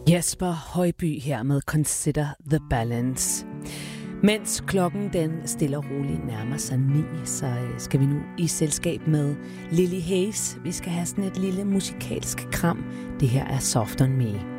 Jesper Højby her med Consider the Balance. Mens klokken den stille og roligt nærmer sig 9, så skal vi nu i selskab med Lily Hayes. Vi skal have sådan et lille musikalsk kram. Det her er Soft on Me.